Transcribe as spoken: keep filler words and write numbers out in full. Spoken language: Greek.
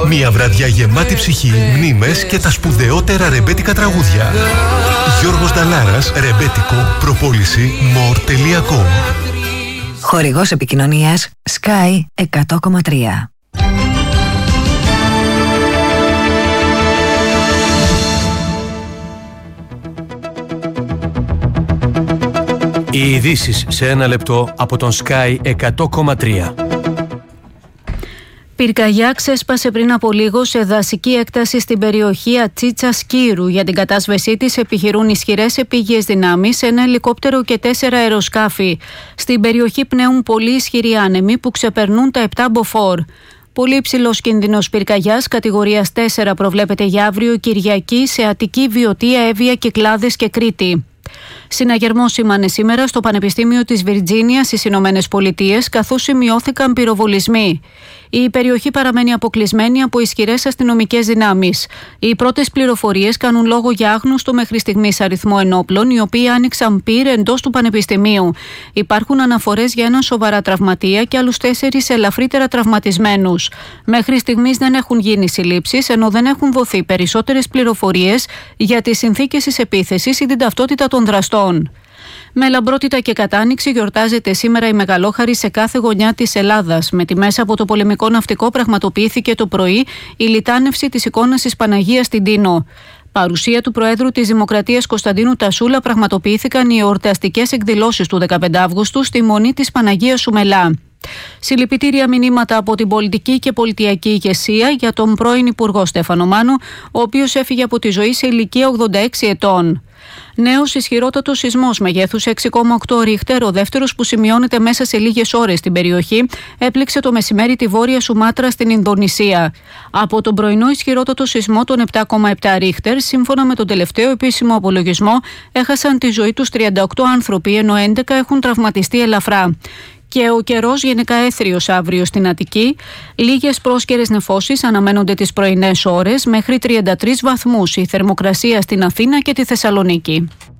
Μια βραδιά γεμάτη ψυχή, μνήμες και τα σπουδαιότερα ρεμπέτικα τραγούδια. Γιώργος Νταλάρας, ρεμπέτικο, προπόληση more τελεία com. Χορηγός επικοινωνίας Sky εκατό κόμμα τρία. Οι ειδήσεις σε ένα λεπτό από τον Sky εκατό κόμμα τρία. Πυρκαγιά ξέσπασε πριν από λίγο σε δασική έκταση στην περιοχή Ατσίτσα Σκύρου. Για την κατάσβεσή της επιχειρούν ισχυρές επίγειες δυνάμεις, ένα ελικόπτερο και τέσσερα αεροσκάφη. Στην περιοχή πνέουν πολύ ισχυροί άνεμοι που ξεπερνούν τα επτά μποφόρ. Πολύ υψηλός κίνδυνος πυρκαγιάς κατηγορίας τέσσερα προβλέπεται για αύριο Κυριακή σε Αττική, Βιωτία, Εύβοια, Κυκλάδες και Κρήτη. Συναγερμός σήμανε σήμερα στο Πανεπιστήμιο της Βιρτζίνιας στις Ηνωμένες Πολιτείες, καθώς σημειώθηκαν πυροβολισμοί. Η περιοχή παραμένει αποκλεισμένη από ισχυρές αστυνομικές δυνάμεις. Οι πρώτες πληροφορίες κάνουν λόγο για άγνωστο μέχρι στιγμής αριθμό ενόπλων, οι οποίοι άνοιξαν πυρ εντός του Πανεπιστημίου. Υπάρχουν αναφορές για έναν σοβαρά τραυματία και άλλους τέσσερις ελαφρύτερα τραυματισμένους. Μέχρι στιγμής δεν έχουν γίνει συλλήψεις, ενώ δεν έχουν δοθεί περισσότερες πληροφορίες για τις συνθήκες της επίθεσης ή την ταυτότητα των δραστών. Με λαμπρότητα και κατάνοιξη γιορτάζεται σήμερα η Μεγαλόχαρη σε κάθε γωνιά της Ελλάδας. Με τη μέσα από το πολεμικό ναυτικό πραγματοποιήθηκε το πρωί η λιτάνευση της εικόνας της Παναγίας στην Τίνο. Παρουσία του Προέδρου της Δημοκρατίας Κωνσταντίνου Τασούλα πραγματοποιήθηκαν οι εορταστικές εκδηλώσεις του δεκαπέντε Αυγούστου στη Μονή της Παναγίας Σουμελά. Συλληπιτήρια μηνύματα από την πολιτική και πολιτιακή ηγεσία για τον πρώην Υπουργό Στέφανο Μάνο, ο οποίος έφυγε από τη ζωή σε ηλικία ογδόντα έξι ετών. Νέος ισχυρότατος σεισμός μεγέθους έξι κόμμα οκτώ ρίχτερ, ο δεύτερος που σημειώνεται μέσα σε λίγες ώρες στην περιοχή, έπληξε το μεσημέρι τη Βόρεια Σουμάτρα στην Ινδονησία. Από τον πρωινό ισχυρότατο σεισμό των επτά κόμμα επτά ρίχτερ, σύμφωνα με τον τελευταίο επίσημο απολογισμό, έχασαν τη ζωή τους τριάντα οκτώ άνθρωποι, ενώ έντεκα έχουν τραυματιστεί ελαφρά. Και ο καιρός γενικά έθριος αύριο στην Αττική. Λίγες πρόσκαιρες νεφώσεις αναμένονται τις πρωινές ώρες, μέχρι τριάντα τρεις βαθμούς η θερμοκρασία στην Αθήνα και τη Θεσσαλονίκη.